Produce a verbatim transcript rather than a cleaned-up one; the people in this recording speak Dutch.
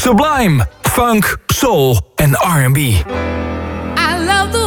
Sublime, funk, soul en R and B. I love the